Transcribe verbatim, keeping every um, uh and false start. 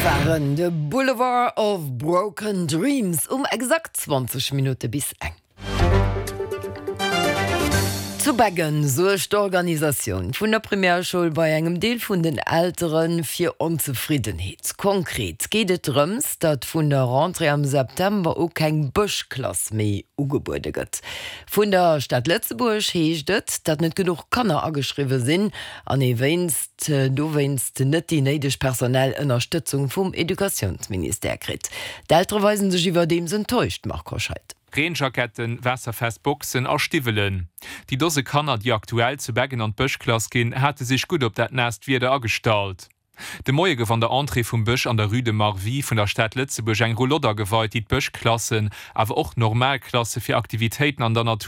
waren de Boulevard of Broken Dreams um exakt zwanzig Minuten bis eng. Zu Baggen socht d'Organisation vun der Primärschule bei engem Deel vun den Älteren fir Unzufriedenheet. Konkret geht drums, dat vun der Rentrée am September o keng Bëschklass méi ugebude gëtt. Vun der Stadt Lützeburg heecht et, dat net genug Kanner ageschriwe sinn, an e weinst du weinst net die neideg personell Unterstützung vum Edukationsminister krit. D'Ältere weisen sech iwwer dem se täuscht Markoscheit. Reenjaketten, Wässerfestboxen a Stivelen. Die Dose Kanner, die aktuell zu Baggen an Bëschklass gin, hatte sich gut op dat Nest wieder astalt. De Moiege van der Entree vum Bësch an der Rue de Marvie vun der Stadt Lützeburg eng Roulotter gewalt, die Bëschklassen, awer och Normalklasse fir Aktivitäten an der Natur